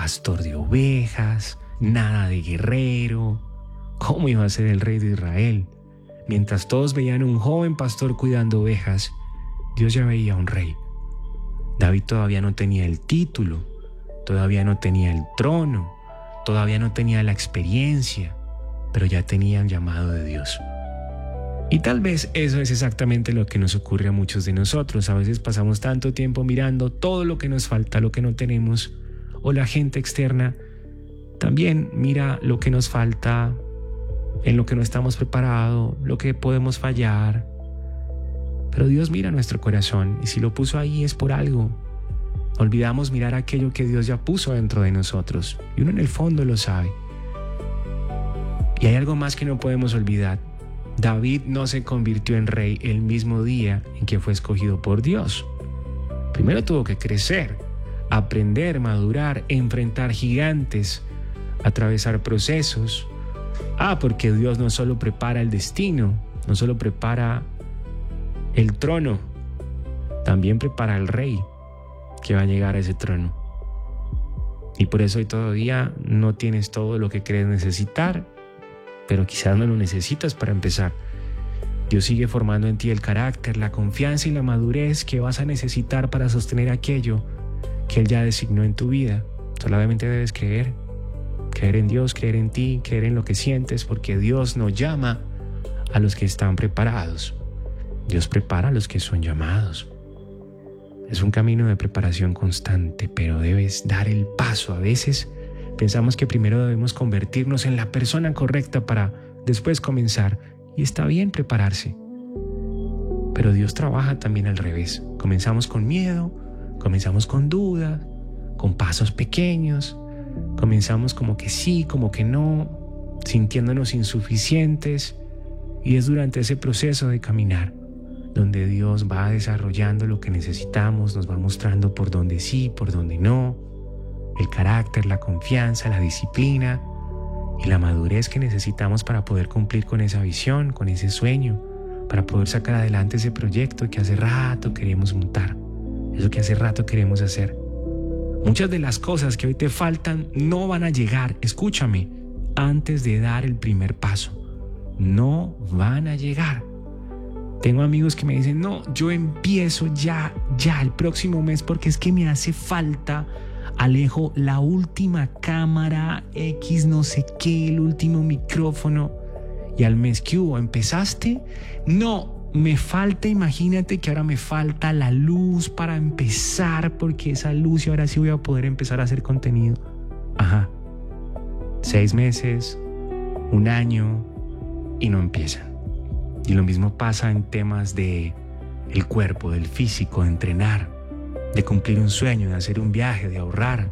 pastor de ovejas, nada de guerrero. ¿Cómo iba a ser el rey de Israel? Mientras todos veían a un joven pastor cuidando ovejas, Dios ya veía a un rey. David todavía no tenía el título, todavía no tenía el trono, todavía no tenía la experiencia, pero ya tenía el llamado de Dios. Y tal vez eso es exactamente lo que nos ocurre a muchos de nosotros. A veces pasamos tanto tiempo mirando todo lo que nos falta, lo que no tenemos, o la gente externa también mira lo que nos falta, en lo que no estamos preparados, lo que podemos fallar. Pero Dios mira nuestro corazón y si lo puso ahí es por algo. Olvidamos mirar aquello que Dios ya puso dentro de nosotros y uno en el fondo lo sabe. Y hay algo más que no podemos olvidar. David no se convirtió en rey el mismo día en que fue escogido por Dios. Primero tuvo que crecer, aprender, madurar, enfrentar gigantes, atravesar procesos. Porque Dios no solo prepara el destino, no solo prepara el trono, también prepara el rey que va a llegar a ese trono. Y por eso hoy todavía no tienes todo lo que crees necesitar, pero quizás no lo necesitas para empezar. Dios sigue formando en ti el carácter, la confianza y la madurez que vas a necesitar para sostener aquello que Él ya designó en tu vida. Solamente debes creer en Dios, creer en ti, creer en lo que sientes, porque Dios no llama a los que están preparados. Dios prepara a los que son llamados. Es un camino de preparación constante, pero debes dar el paso. A veces pensamos que primero debemos convertirnos en la persona correcta para después comenzar. Y está bien prepararse. Pero Dios trabaja también al revés. Comenzamos con miedo, comenzamos con dudas, con pasos pequeños. Comenzamos como que sí, como que no, sintiéndonos insuficientes. Y es durante ese proceso de caminar donde Dios va desarrollando lo que necesitamos, nos va mostrando por dónde sí, por dónde no, el carácter, la confianza, la disciplina y la madurez que necesitamos para poder cumplir con esa visión, con ese sueño, para poder sacar adelante ese proyecto que hace rato queremos montar, eso que hace rato queremos hacer. Muchas de las cosas que hoy te faltan no van a llegar, escúchame, antes de dar el primer paso. No van a llegar. Tengo amigos que me dicen, no, yo empiezo ya el próximo mes porque es que me hace falta, Alejo, la última cámara X no sé qué, el último micrófono. Y al mes, ¿qué hubo? ¿Empezaste? No, me falta, imagínate que ahora me falta la luz para empezar, porque esa luz y ahora sí voy a poder empezar a hacer contenido. 6 meses, 1 año y no empiezan. Y lo mismo pasa en temas de el cuerpo, del físico, de entrenar, de cumplir un sueño, de hacer un viaje, de ahorrar.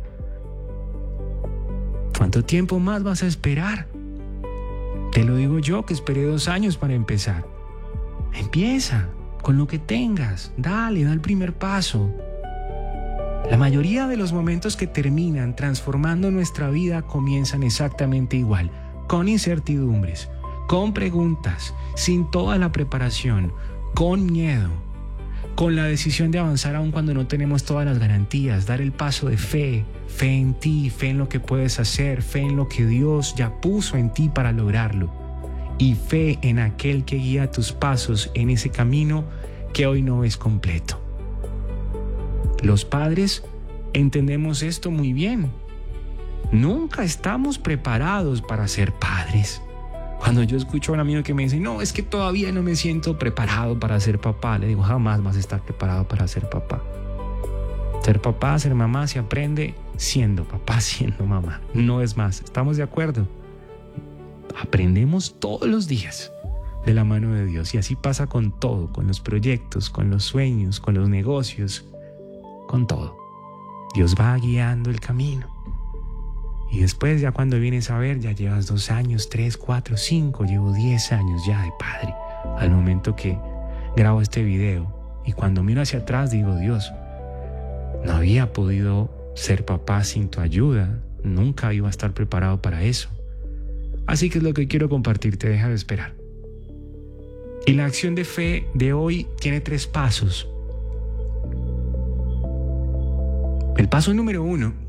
¿Cuánto tiempo más vas a esperar? Te lo digo yo, que esperé 2 años para empezar. Empieza con lo que tengas, da el primer paso. La mayoría de los momentos que terminan transformando nuestra vida comienzan exactamente igual, con incertidumbres, con preguntas, sin toda la preparación, con miedo, con la decisión de avanzar aun cuando no tenemos todas las garantías, dar el paso de fe en ti, fe en lo que puedes hacer, fe en lo que Dios ya puso en ti para lograrlo y fe en aquel que guía tus pasos en ese camino que hoy no es completo. Los padres entendemos esto muy bien. Nunca estamos preparados para ser padres. Cuando yo escucho a un amigo que me dice, no, es que todavía no me siento preparado para ser papá, le digo, jamás vas a estar preparado para ser papá. Ser papá, ser mamá se aprende siendo papá, siendo mamá. No es más, ¿estamos de acuerdo? Aprendemos todos los días de la mano de Dios y así pasa con todo, con los proyectos, con los sueños, con los negocios, con todo. Dios va guiando el camino. Y después ya cuando vienes a ver, ya llevas 2 años, 3, 4, 5, llevo 10 años ya de padre. Al momento que grabo este video y cuando miro hacia atrás digo, Dios, no había podido ser papá sin tu ayuda, nunca iba a estar preparado para eso. Así que es lo que quiero compartirte, deja de esperar. Y la acción de fe de hoy tiene 3 pasos. El paso número 1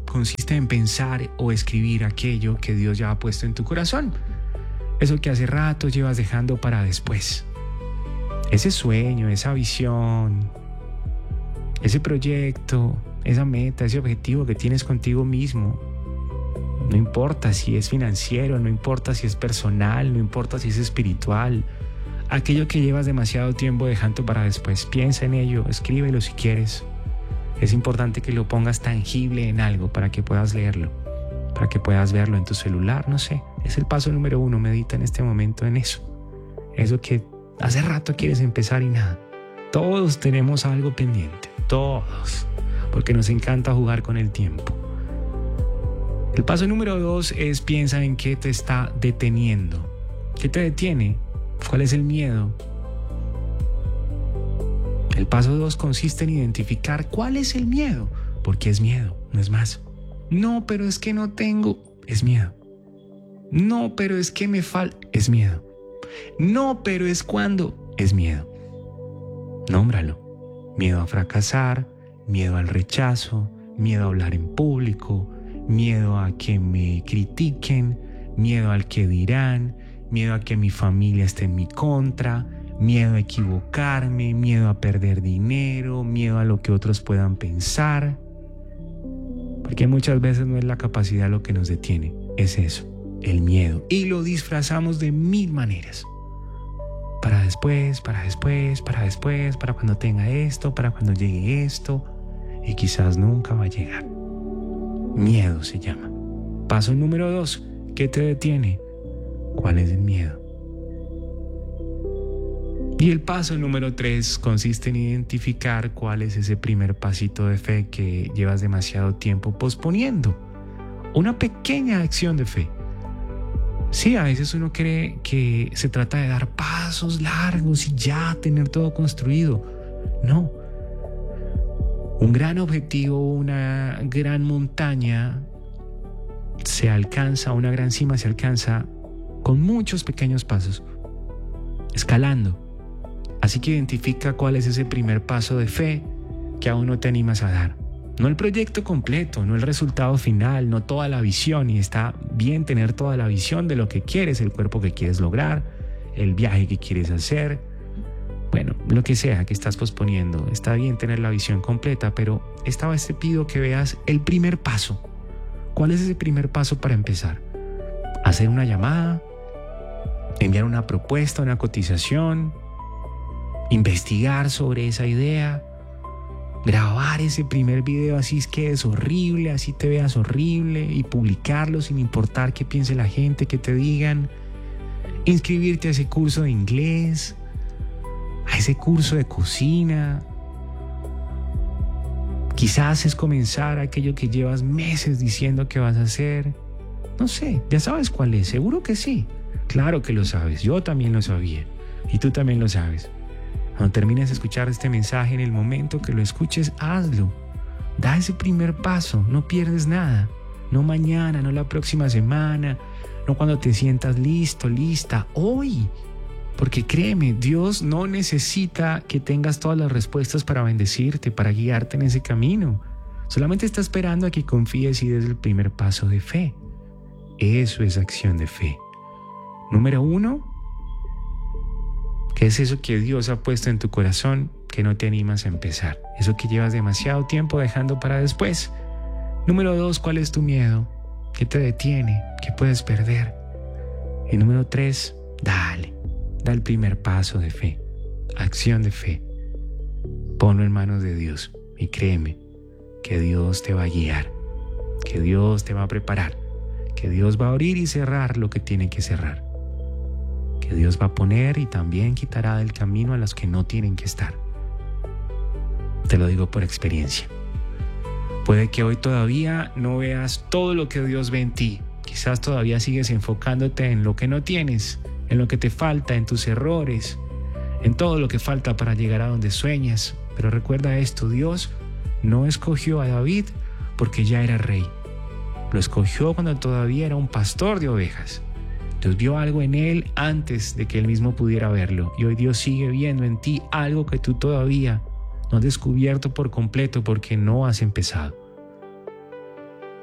consiste en pensar o escribir aquello que Dios ya ha puesto en tu corazón. Eso que hace rato llevas dejando para después. Ese sueño, esa visión, ese proyecto, esa meta, ese objetivo que tienes contigo mismo. No importa si es financiero, no importa si es personal, no importa si es espiritual. Aquello que llevas demasiado tiempo dejando para después, piensa en ello, escríbelo si quieres. Es importante que lo pongas tangible en algo para que puedas leerlo, para que puedas verlo en tu celular, no sé. Es el paso número 1, medita en este momento en eso. Eso que hace rato quieres empezar y nada. Todos tenemos algo pendiente, todos, porque nos encanta jugar con el tiempo. El paso número 2 es piensa en qué te está deteniendo. ¿Qué te detiene? ¿Cuál es el miedo? El paso 2 consiste en identificar cuál es el miedo, porque es miedo, no es más. No, pero es que no tengo, es miedo. No, pero es que me falta, es miedo. No, pero es cuando, es miedo. Nómbralo. Miedo a fracasar, miedo al rechazo, miedo a hablar en público, miedo a que me critiquen, miedo al que dirán, miedo a que mi familia esté en mi contra, miedo a equivocarme, miedo a perder dinero, miedo a lo que otros puedan pensar. Porque muchas veces no es la capacidad lo que nos detiene, es eso, el miedo. Y lo disfrazamos de 1000 maneras. Para después, para cuando tenga esto, para cuando llegue esto. Y quizás nunca va a llegar. Miedo se llama. Paso número 2, ¿qué te detiene? ¿Cuál es el miedo? Y el paso número 3 consiste en identificar cuál es ese primer pasito de fe que llevas demasiado tiempo posponiendo. Una pequeña acción de fe. Sí, a veces uno cree que se trata de dar pasos largos y ya tener todo construido. No. Un gran objetivo, una gran montaña se alcanza, una gran cima se alcanza con muchos pequeños pasos, escalando. Así que identifica cuál es ese primer paso de fe que aún no te animas a dar. No el proyecto completo, no el resultado final, no toda la visión. Y está bien tener toda la visión de lo que quieres, el cuerpo que quieres lograr, el viaje que quieres hacer. Bueno, lo que sea que estás posponiendo. Está bien tener la visión completa, pero esta vez te pido que veas el primer paso. ¿Cuál es ese primer paso para empezar? Hacer una llamada, enviar una propuesta, una cotización, investigar sobre esa idea, grabar ese primer video así es que es horrible, así te veas horrible y publicarlo sin importar qué piense la gente, qué te digan, inscribirte a ese curso de inglés, a ese curso de cocina. Quizás es comenzar aquello que llevas meses diciendo que vas a hacer. No sé, ya sabes cuál es, seguro que sí. Claro que lo sabes, yo también lo sabía y tú también lo sabes. Cuando termines de escuchar este mensaje, en el momento que lo escuches, hazlo. Da ese primer paso, no pierdes nada. No mañana, no la próxima semana, no cuando te sientas listo, lista, hoy. Porque créeme, Dios no necesita que tengas todas las respuestas para bendecirte, para guiarte en ese camino. Solamente está esperando a que confíes y des el primer paso de fe. Eso es acción de fe. Número 1, ¿qué es eso que Dios ha puesto en tu corazón que no te animas a empezar? Eso que llevas demasiado tiempo dejando para después. Número 2, ¿cuál es tu miedo? ¿Qué te detiene? ¿Qué puedes perder? Y número 3, dale. Da el primer paso de fe, acción de fe. Ponlo en manos de Dios y créeme que Dios te va a guiar, que Dios te va a preparar, que Dios va a abrir y cerrar lo que tiene que cerrar, que Dios va a poner y también quitará del camino a los que no tienen que estar. Te lo digo por experiencia. Puede que hoy todavía no veas todo lo que Dios ve en ti. Quizás todavía sigues enfocándote en lo que no tienes, en lo que te falta, en tus errores, en todo lo que falta para llegar a donde sueñas. Pero recuerda esto, Dios no escogió a David porque ya era rey. Lo escogió cuando todavía era un pastor de ovejas. Dios vio algo en él antes de que él mismo pudiera verlo. Y hoy Dios sigue viendo en ti algo que tú todavía no has descubierto por completo porque no has empezado.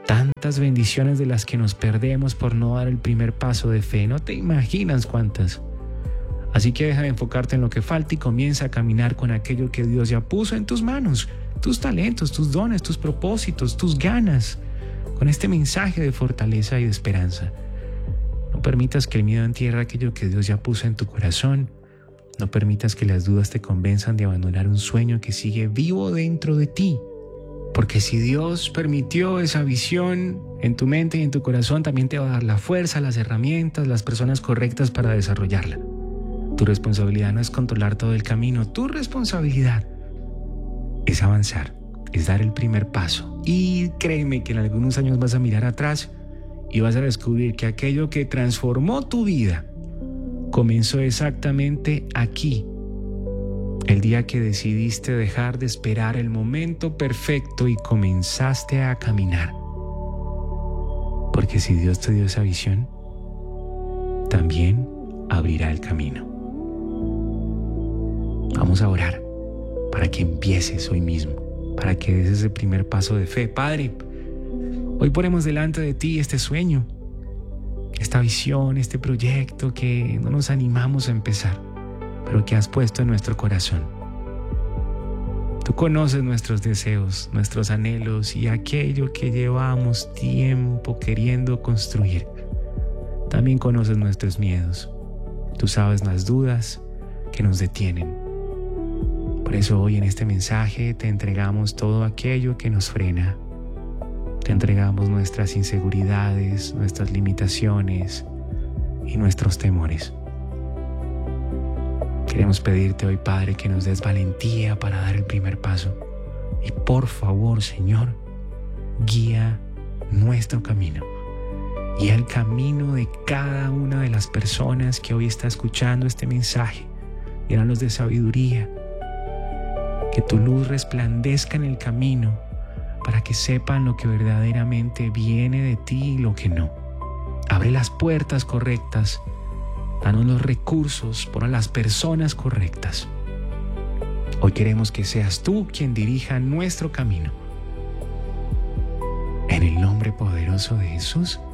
Tantas bendiciones de las que nos perdemos por no dar el primer paso de fe. No te imaginas cuántas. Así que deja de enfocarte en lo que falta y comienza a caminar con aquello que Dios ya puso en tus manos. Tus talentos, tus dones, tus propósitos, tus ganas. Con este mensaje de fortaleza y de esperanza. No permitas que el miedo entierre aquello que Dios ya puso en tu corazón. No permitas que las dudas te convenzan de abandonar un sueño que sigue vivo dentro de ti. Porque si Dios permitió esa visión en tu mente y en tu corazón, también te va a dar la fuerza, las herramientas, las personas correctas para desarrollarla. Tu responsabilidad no es controlar todo el camino. Tu responsabilidad es avanzar, es dar el primer paso. Y créeme que en algunos años vas a mirar atrás y vas a descubrir que aquello que transformó tu vida comenzó exactamente aquí. El día que decidiste dejar de esperar el momento perfecto y comenzaste a caminar. Porque si Dios te dio esa visión, también abrirá el camino. Vamos a orar para que empieces hoy mismo, para que des ese primer paso de fe. Padre, hoy ponemos delante de ti este sueño, esta visión, este proyecto que no nos animamos a empezar, pero que has puesto en nuestro corazón. Tú conoces nuestros deseos, nuestros anhelos y aquello que llevamos tiempo queriendo construir. También conoces nuestros miedos. Tú sabes las dudas que nos detienen. Por eso hoy en este mensaje te entregamos todo aquello que nos frena. Te entregamos nuestras inseguridades, nuestras limitaciones y nuestros temores. Queremos pedirte hoy, Padre, que nos des valentía para dar el primer paso. Y por favor, Señor, guía nuestro camino. Guía el camino de cada una de las personas que hoy está escuchando este mensaje. Llénalos de sabiduría. Que tu luz resplandezca en el camino para que sepan lo que verdaderamente viene de ti y lo que no. Abre las puertas correctas. Danos los recursos, pon a las personas correctas. Hoy queremos que seas tú quien dirija nuestro camino. En el nombre poderoso de Jesús.